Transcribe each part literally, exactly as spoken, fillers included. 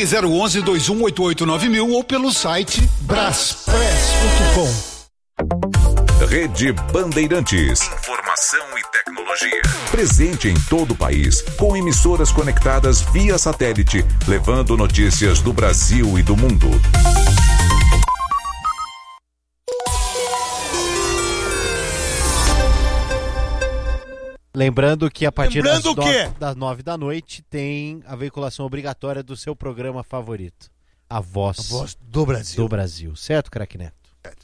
Ligue zero onze, dois um oito oito nove mil ou pelo site braspress ponto com. Rede Bandeirantes. Informação e tecnologia. Presente em todo o país, com emissoras conectadas via satélite, levando notícias do Brasil e do mundo. Lembrando que a partir das, Lembrando no... das nove da noite tem a veiculação obrigatória do seu programa favorito. A Voz, a voz do Brasil. Do Brasil. Certo, Craque Neto? Certo.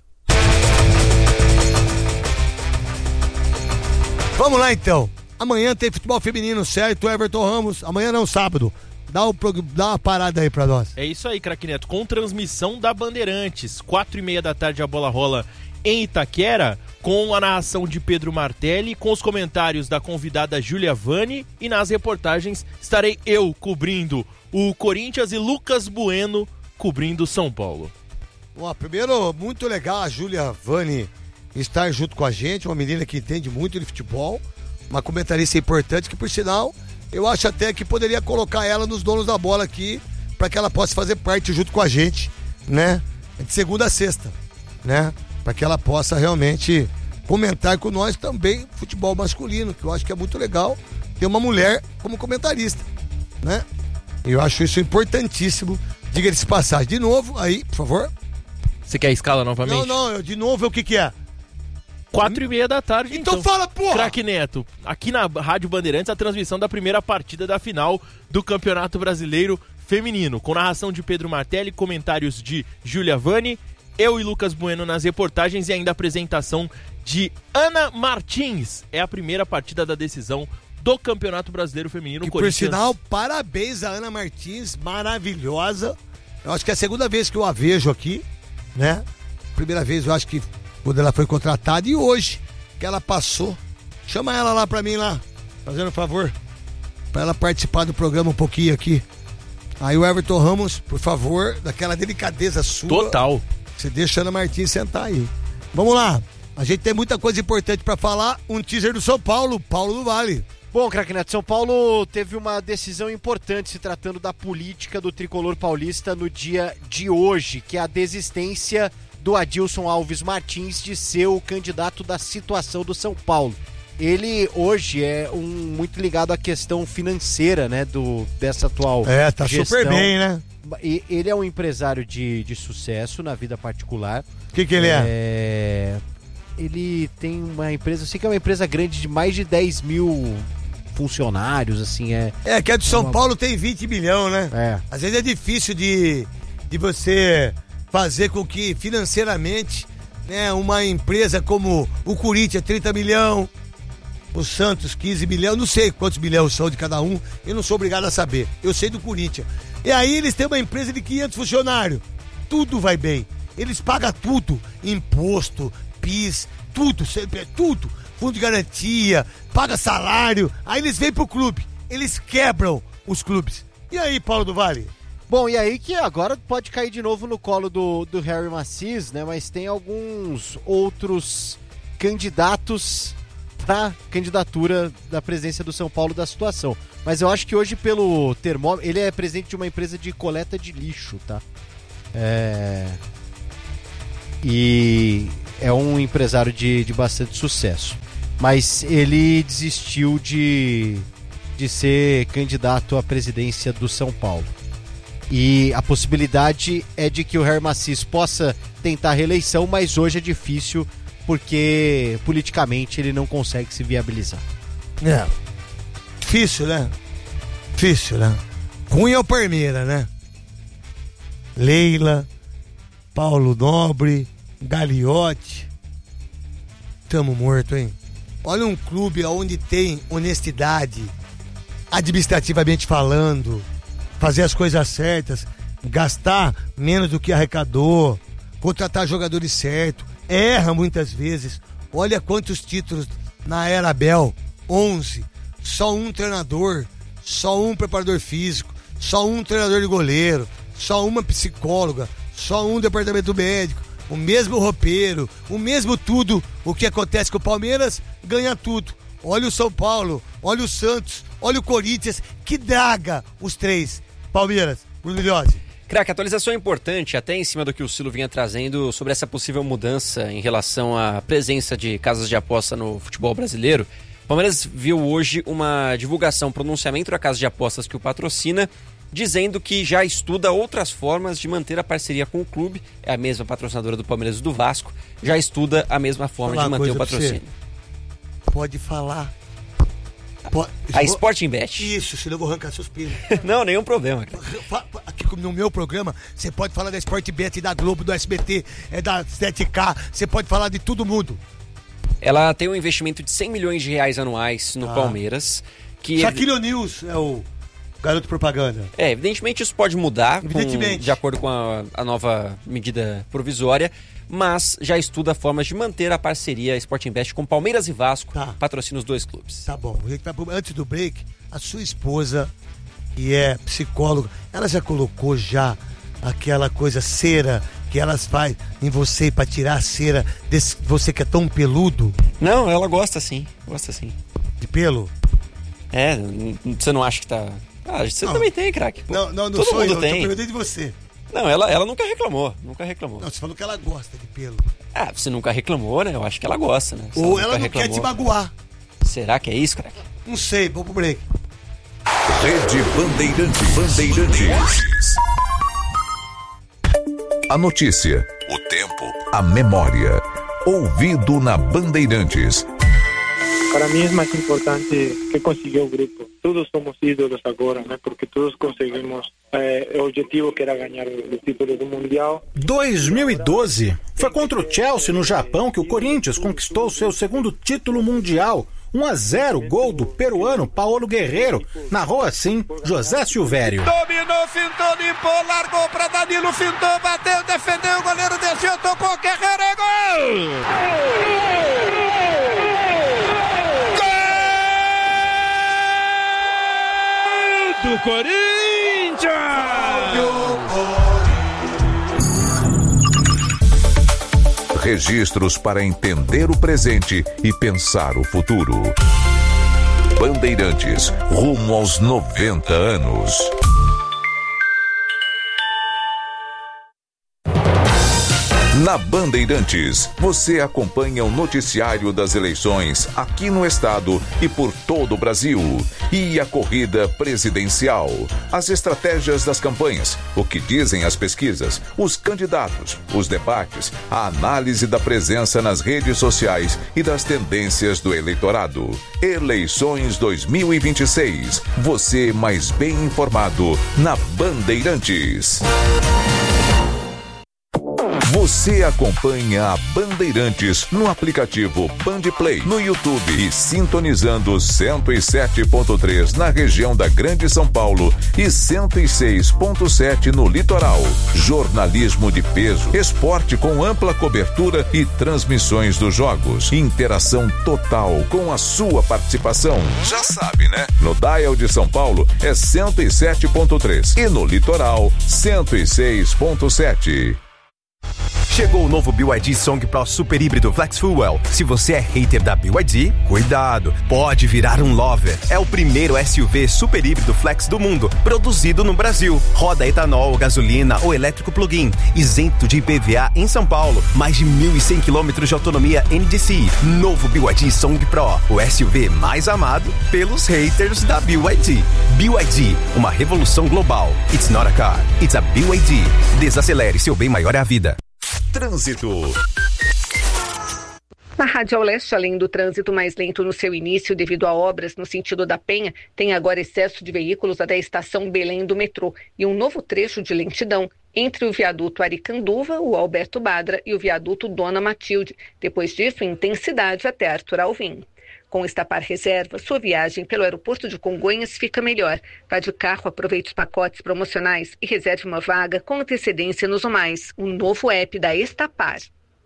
Vamos lá, então. Amanhã tem futebol feminino, certo? Everton Ramos. Amanhã não, sábado. Dá, um, dá uma parada aí pra nós. É isso aí, Craque Neto. Com transmissão da Bandeirantes. Quatro e meia da tarde a bola rola em Itaquera, com a narração de Pedro Martelli, com os comentários da convidada Júlia Vani, e nas reportagens estarei eu cobrindo o Corinthians e Lucas Bueno cobrindo São Paulo. Bom, primeiro, muito legal a Júlia Vani estar junto com a gente, uma menina que entende muito de futebol, uma comentarista importante que, por sinal, eu acho até que poderia colocar ela nos donos da bola aqui, para que ela possa fazer parte junto com a gente, né? De segunda a sexta, né? Para que ela possa realmente comentar com nós também futebol masculino, que eu acho que é muito legal ter uma mulher como comentarista, né? Eu acho isso importantíssimo, diga-se passagem. De novo, aí, por favor. Você quer a escala novamente? Não, não, eu, de novo, o que que é? Quatro e meia da tarde, então. Então fala, porra! Craque Neto, aqui na Rádio Bandeirantes, a transmissão da primeira partida da final do Campeonato Brasileiro Feminino, com narração de Pedro Martelli, comentários de Júlia Vani, eu e Lucas Bueno nas reportagens e ainda a apresentação de Ana Martins. É a primeira partida da decisão do Campeonato Brasileiro Feminino. E por sinal, parabéns a Ana Martins, maravilhosa. Eu acho que é a segunda vez que eu a vejo aqui, né? Primeira vez eu acho que quando ela foi contratada, e hoje que ela passou. Chama ela lá pra mim lá, fazendo um favor, pra ela participar do programa um pouquinho aqui. Aí o Everton Ramos, por favor, daquela delicadeza sua. Total. Você deixa a Ana Martins sentar aí. Vamos lá. A gente tem muita coisa importante pra falar. Um teaser do São Paulo, Paulo do Vale. Bom, Craque Neto, São Paulo teve uma decisão importante se tratando da política do tricolor paulista no dia de hoje, que é a desistência do Adilson Alves Martins de ser o candidato da situação do São Paulo. Ele hoje é um muito ligado à questão financeira, né, do, dessa atual É, tá gestão. super bem, né? E ele é um empresário de, de sucesso na vida particular. O que que ele é? é? Ele tem uma empresa, eu sei que é uma empresa grande de mais de dez mil funcionários, assim, é... É, que a do São uma... Paulo tem vinte milhões, né? É. Às vezes é difícil de, de você fazer com que financeiramente, né, uma empresa como o Corinthians, trinta milhões, o Santos, quinze milhões, não sei quantos milhões são de cada um, eu não sou obrigado a saber, eu sei do Corinthians. E aí eles têm uma empresa de quinhentos funcionários, tudo vai bem, eles pagam tudo, imposto, P I S, tudo, tudo, fundo de garantia, paga salário, aí eles vêm pro clube, eles quebram os clubes. E aí, Paulo do Vale? Bom, e aí que agora pode cair de novo no colo do, do Harry Macis, né? Mas tem alguns outros candidatos para candidatura da presidência do São Paulo da situação. Mas eu acho que hoje, pelo termômetro, ele é presidente de uma empresa de coleta de lixo, tá? É... E é um empresário de, de bastante sucesso. Mas ele desistiu de, de ser candidato à presidência do São Paulo. E a possibilidade é de que o Harry Macis possa tentar a reeleição, mas hoje é difícil porque politicamente ele não consegue se viabilizar. É, difícil, né? Difícil, né? Cunha ou Parmeira, né? Leila, Paulo Nobre, Gagliotti. Tamo morto, hein? Olha um clube onde tem honestidade, administrativamente falando, fazer as coisas certas, gastar menos do que arrecadou, contratar jogadores certos, erra muitas vezes. Olha quantos títulos na era Abel, onze, só um treinador, só um preparador físico, só um treinador de goleiro, só uma psicóloga, só um departamento médico, o mesmo roupeiro, o mesmo tudo. O que acontece com o Palmeiras, ganha tudo. Olha o São Paulo, olha o Santos, olha o Corinthians, que draga os três. Palmeiras, Bruno Milhozzi. Craque, a atualização é importante, até em cima do que o Silo vinha trazendo sobre essa possível mudança em relação à presença de casas de aposta no futebol brasileiro. O Palmeiras viu hoje uma divulgação, um pronunciamento da casa de apostas que o patrocina, dizendo que já estuda outras formas de manter a parceria com o clube. É a mesma patrocinadora do Palmeiras e do Vasco, já estuda a mesma forma Falar de manter o patrocínio. Pode falar. Pode... A Sporting Bet. Isso, senão eu vou arrancar seus pelos. Não, nenhum problema. Aqui no meu programa, você pode falar da Sporting Bet, da Globo, do S B T, é da sete K, você pode falar de todo mundo. Ela tem um investimento de cem milhões de reais anuais no ah. Palmeiras. Que Shaquille O'Neal é o garoto propaganda. É, evidentemente isso pode mudar com, de acordo com a, a nova medida provisória, mas já estuda formas de manter a parceria Sporting Bet com Palmeiras e Vasco, tá. Patrocina os dois clubes. Tá bom. Antes do break, a sua esposa, que é psicóloga, ela já colocou já aquela coisa cera que elas fazem em você para tirar a cera desse você que é tão peludo? Não, ela gosta sim, gosta sim. De pelo? É, você não acha que tá... Ah, você não. Também tem, craque. Não, não, não Todo sou mundo eu, tem. eu tô perguntando de você. Não, ela, ela nunca reclamou, nunca reclamou. Não, você falou que ela gosta de pelo. Ah, você nunca reclamou, né? Eu acho que ela gosta, né? Se Ou ela, ela não reclamou. quer te magoar. Será que é isso, craque? Não sei, vamos pro break. Rede Bandeirantes. Bandeirantes. A notícia, o tempo, a memória. Ouvido na Bandeirantes. Para mim é mais importante que conseguir o grupo. Todos somos ídolos agora, né? Porque todos conseguimos é, o objetivo que era ganhar o título do Mundial. dois mil e doze foi contra o Chelsea no Japão que o Corinthians conquistou seu segundo título mundial. um a zero, gol do peruano Paulo Guerreiro. Narrou assim José Silvério. Dominou, fintou, limpou, largou para Danilo, fintou, bateu, defendeu, o goleiro desceu, tocou, Guerreiro, é gol! Do Corinthians! Registros para entender o presente e pensar o futuro. Bandeirantes, rumo aos noventa anos. Na Bandeirantes, você acompanha o noticiário das eleições aqui no estado e por todo o Brasil. E a corrida presidencial, as estratégias das campanhas, o que dizem as pesquisas, os candidatos, os debates, a análise da presença nas redes sociais e das tendências do eleitorado. Eleições dois mil e vinte e seis. Você mais bem informado na Bandeirantes. Você acompanha a Bandeirantes no aplicativo Bandplay, no YouTube e sintonizando cento e sete ponto três na região da Grande São Paulo e cento e seis ponto sete no litoral. Jornalismo de peso, esporte com ampla cobertura e transmissões dos jogos. Interação total com a sua participação. Já sabe, né? No dial de São Paulo é cento e sete ponto três e no litoral cento e seis ponto sete. Chegou o novo B Y D Song Pro Super Híbrido Flex Fuel. Se você é hater da B Y D, cuidado, pode virar um lover. É o primeiro S U V super híbrido flex do mundo, produzido no Brasil. Roda etanol, gasolina ou elétrico plug-in, isento de I P V A em São Paulo. Mais de mil e cem quilômetros de autonomia N D C I. Novo B Y D Song Pro, o S U V mais amado pelos haters da B Y D. B Y D, uma revolução global. It's not a car, it's a B Y D. Desacelere, seu bem maior é a vida. Trânsito. Na Radial Leste, além do trânsito mais lento no seu início devido a obras no sentido da Penha, tem agora excesso de veículos até a estação Belém do metrô e um novo trecho de lentidão entre o viaduto Aricanduva, o Alberto Badra e o viaduto Dona Matilde. Depois disso, intensidade até Arthur Alvim. Com Estapar Reserva, sua viagem pelo aeroporto de Congonhas fica melhor. Vá de carro, aproveite os pacotes promocionais e reserve uma vaga com antecedência nos Mais, um novo app da Estapar.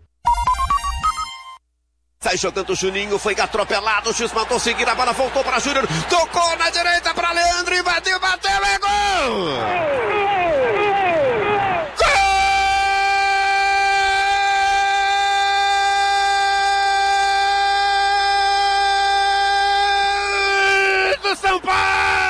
Sai jogando o Juninho, foi atropelado, o X mandou seguir, a bola voltou para Júnior, tocou na direita para Leandro.